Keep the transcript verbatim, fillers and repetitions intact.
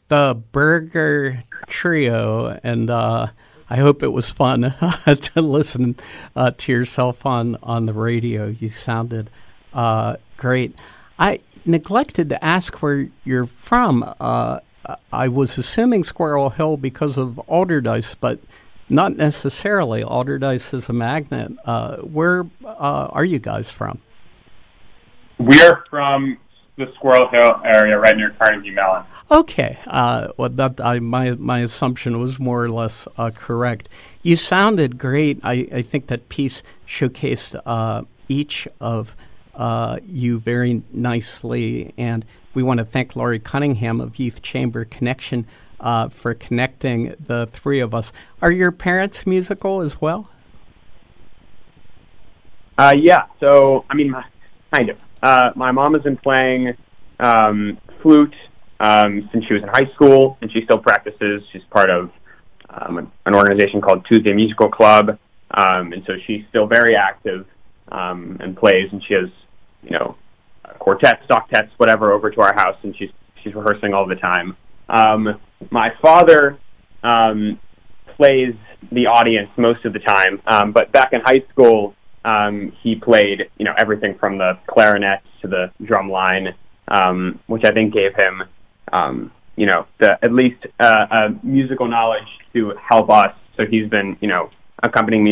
the Burger Trio, and uh, I hope it was fun to listen uh, to yourself on, on the radio. You sounded uh, great. I neglected to ask where you're from. Uh, I was assuming Squirrel Hill because of Alderdice, but not necessarily. Alderdice is a magnet. Uh, where uh, are you guys from? We're from the Squirrel Hill area, right near Carnegie Mellon. Okay. Uh, well, that I, my my assumption was more or less uh, correct. You sounded great. I, I think that piece showcased uh, each of uh, you very nicely, and we want to thank Laurie Cunningham of Youth Chamber Connection uh, for connecting the three of us. Are your parents musical as well? Uh, yeah. So, I mean, kind of. Uh, my mom has been playing um, flute um, since she was in high school, and she still practices. She's part of um, an organization called Tuesday Musical Club, um, and so she's still very active um, and plays, and she has, you know, quartets, octets, whatever, over to our house, and she's she's rehearsing all the time. Um, my father um, plays the audience most of the time, um, but back in high school, um, he played, you know, everything from the clarinet to the drum line, um, which I think gave him, um, you know, the, at least uh, a musical knowledge to help us. So he's been, you know, accompanying me